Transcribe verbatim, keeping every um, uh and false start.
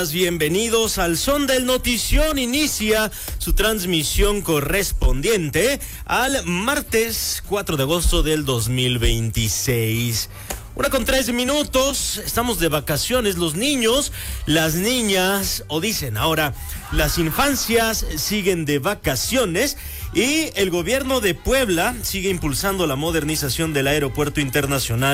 Bienvenidos al Son del Notición. Inicia su transmisión correspondiente al martes cuatro de agosto del dos mil veintiséis. Una con tres minutos, estamos de vacaciones los niños, las niñas, o dicen ahora, las infancias siguen de vacaciones y el gobierno de Puebla sigue impulsando la modernización del Aeropuerto Internacional